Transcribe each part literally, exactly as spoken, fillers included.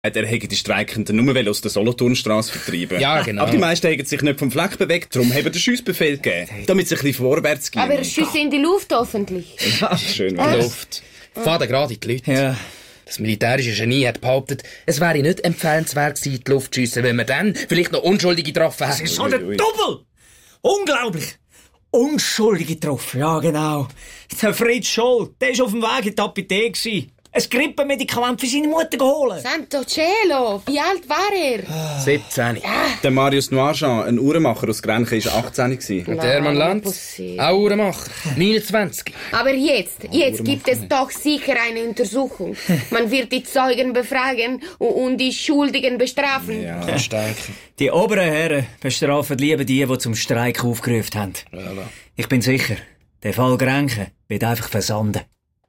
Er hätte die Streikenden nur aus der Solothurnstrasse vertreiben. Ja, genau. Aber die meisten haben sich nicht vom Fleck bewegt, darum haben wir den Schussbefehl gegeben, damit es ein bisschen vorwärts geht. Aber Schüsse in die Luft hoffentlich. Ja, schön. Die Luft. Faden gerade in die Leute. Ja. Das militärische Genie hat behauptet, es wäre nicht empfehlenswert gewesen, in die Luft zu schiessen, wenn man dann vielleicht noch Unschuldige getroffen hätte. Das ist so der Doppel! Unglaublich! Unschuldige getroffen, ja genau. Der Fritz Scholl, der war auf dem Weg in die Apotheke. Ein Grippenmedikament für seine Mutter geholt. Santo Cielo, wie alt war er? siebzehn. Der Marius Noirjean, ein Uhrenmacher aus Grenchen, war achtzehn. Und der Hermann Lanz, auch Uhrenmacher, neunundzwanzig. Aber jetzt, jetzt gibt es doch sicher eine Untersuchung. Man wird die Zeugen befragen und die Schuldigen bestrafen. Ja, Ja, stark. Die oberen Herren bestrafen lieber die, die zum Streik aufgerufen haben. Voilà. Ich bin sicher, der Fall Grenchen wird einfach versanden.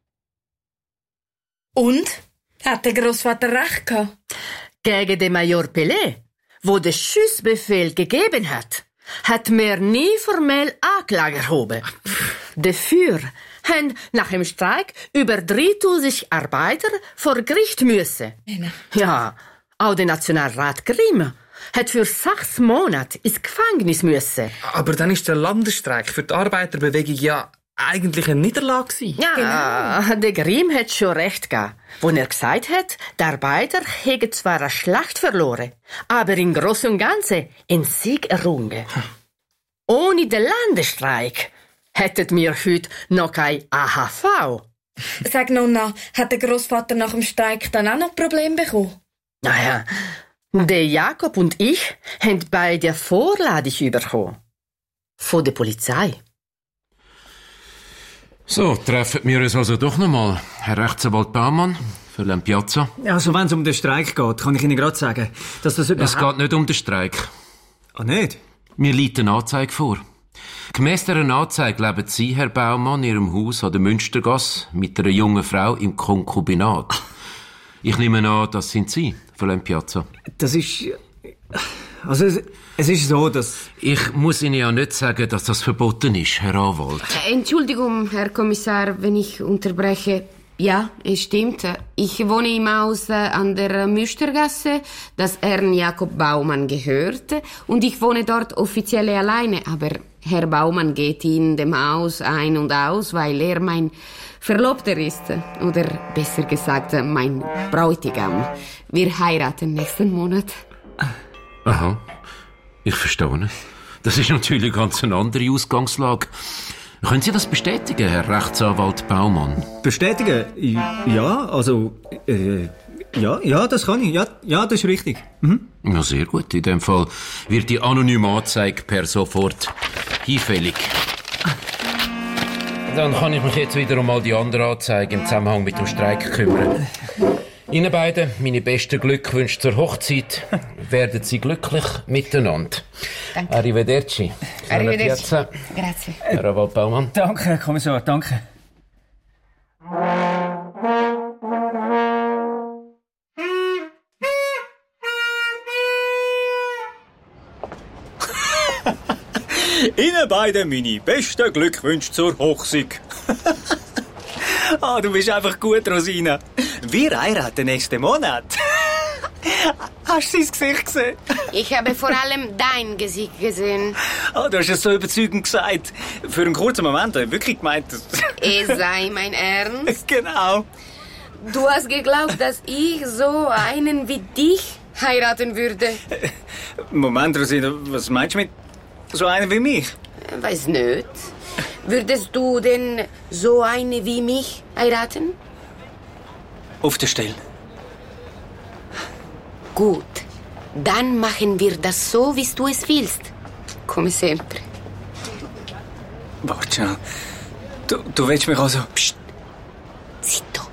Und? Hat der Grossvater recht gehabt? Gegen den Major Pelé, wo der Schussbefehl gegeben hat, hat mir nie formell Anklage erhoben. Dafür haben nach dem Streik über dreitausend Arbeiter vor Gericht müssen. Ja, auch der Nationalrat Grimm hat für sechs Monate ins Gefängnis müssen. Aber dann ist der Landesstreik für die Arbeiterbewegung ja eigentlich eine Niederlage gewesen. Ja, genau. Der Grimm hat schon recht gehabt, wo er gesagt hat, die Arbeiter hätten zwar eine Schlacht verloren, aber im Großen und Ganzen einen Sieg errungen. Ohne den Landesstreik hätten wir heute noch kein A H V. Sag Nonna, hat der Grossvater nach dem Streik dann auch noch Probleme bekommen? Naja, der Jakob und ich haben beide eine Vorladung bekommen. Von der Polizei. So, treffen wir uns also doch noch mal. Herr Rechtsanwalt Baumann, für den Piazza. Also wenn es um den Streik geht, kann ich Ihnen gerade sagen, dass das überhaupt... Es geht nicht um den Streik. Ah, nicht? Mir liegt eine Anzeige vor. Gemäss dieser Anzeige leben Sie, Herr Baumann, in Ihrem Haus an der Münstergasse mit einer jungen Frau im Konkubinat. Ich nehme an, das sind Sie, für den Piazza. Das ist... Also es, es ist so, dass... Ich muss Ihnen ja nicht sagen, dass das verboten ist, Herr Anwalt. Entschuldigung, Herr Kommissar, wenn ich unterbreche. Ja, es stimmt. Ich wohne im Haus an der Müstergasse, das Herrn Jakob Baumann gehört. Und ich wohne dort offiziell alleine. Aber Herr Baumann geht in dem Haus ein und aus, weil er mein Verlobter ist. Oder besser gesagt, mein Bräutigam. Wir heiraten nächsten Monat. Aha, ich verstehe. Das ist natürlich ganz eine andere Ausgangslage. Können Sie das bestätigen, Herr Rechtsanwalt Baumann? Bestätigen? Ja, also... Äh, ja, ja, das kann ich. Ja, ja, das ist richtig. Mhm. Ja, sehr gut. In dem Fall wird die anonyme Anzeige per sofort hinfällig. Dann kann ich mich jetzt wieder um all die anderen Anzeigen im Zusammenhang mit dem Streik kümmern. Ihnen beiden meine besten Glückwünsche zur Hochzeit. Werden Sie glücklich miteinander. Danke. Arrivederci. Arrivederci. Grazie. Herr Anwalt Baumann. Danke, Herr Kommissar, danke. Ihnen beiden meine besten Glückwünsche zur Hochzeit. Ah, du bist einfach gut, Rosina. Wir heiraten nächsten Monat. Hast du sein Gesicht gesehen? Ich habe vor allem dein Gesicht gesehen. Ah, du hast es so überzeugend gesagt. Für einen kurzen Moment habe ich wirklich gemeint, dass... Es sei mein Ernst. Genau. Du hast geglaubt, dass ich so einen wie dich heiraten würde. Moment, Rosina, was meinst du mit so einen wie mich? Weiß nicht. Würdest du denn so eine wie mich heiraten? Auf der Stelle. Gut. Dann machen wir das so, wie du es willst. Come sempre. Warte schnell. Du, du willst mich also... Psst. Zitto.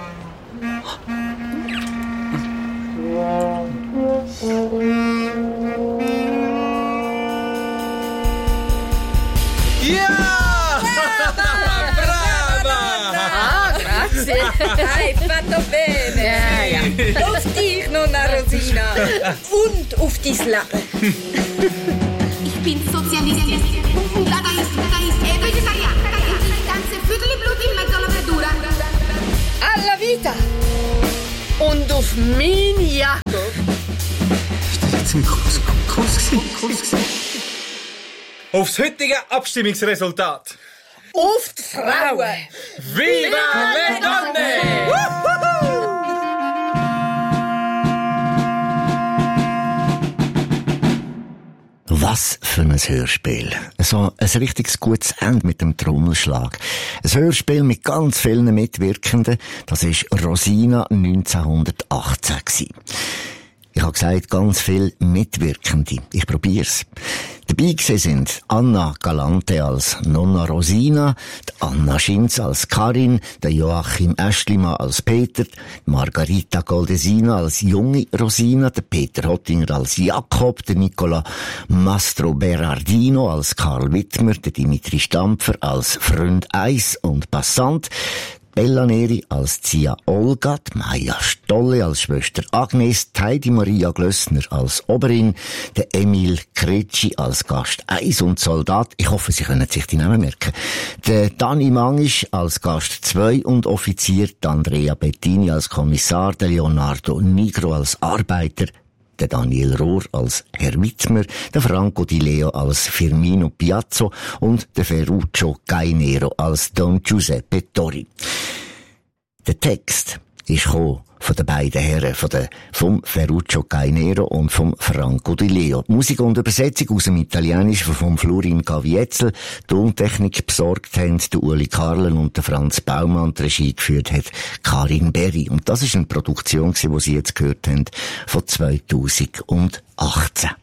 Ja! Brava! Ah, grazie. Hai fatto bene. Ja, ja. Auf dich, Nonna Rosina. Und auf dein Leben. Ich bin Sozialistin. Dadaist, Dadaist, e vegetariana. Ganze Viertel Blut in mezzo alla verdura. Alla vita. Und auf mein Jakob. Ist das jetzt ein Kuss, Kuss, Kuss, Kuss? Aufs heutige Abstimmungsresultat. Auf die Frauen! Viva le Donne! Was für ein Hörspiel. So ein richtig gutes Ende mit dem Trommelschlag. Ein Hörspiel mit ganz vielen Mitwirkenden. Das war Rosina neunzehnhundertachtzehn. Ich habe gesagt, ganz viele Mitwirkende. Ich probier's. Dabei sind Anna Galante als Nonna Rosina, die Anna Schinz als Karin, der Joachim Äschlimann als Peter, die Margarita Goldesina als junge Rosina, der Peter Hottinger als Jakob, der Nicola Mastro Berardino als Karl Wittmer, der Dimitri Stampfer als Freund Eis und Passant, Bella Neri als Zia Olga, Maja Stolle als Schwester Agnes, Heidi Maria Glössner als Oberin, der Emil Kretschi als Gast eins und Soldat, ich hoffe, Sie können sich die Namen merken, der Dani Mangisch als Gast zwei und Offizier, der Andrea Bettini als Kommissar, der Leonardo Nigro als Arbeiter, der Daniel Rohr als Herr Wittmer, der Franco Di Leo als Firmino Piazzo und der Ferruccio Gainero als Don Giuseppe Tori. Der Text ist gekommen von den beiden Herren, von der, vom Ferruccio Gainero und vom Franco Di Leo. Musik und Übersetzung aus dem Italienischen von Florin Gavietzel. Tontechnik besorgt haben der Uli Karlen und der Franz Baumann. Die Regie geführt hat Karin Berry. Und das ist eine Produktion, die Sie jetzt gehört haben, von zweitausendachtzehn.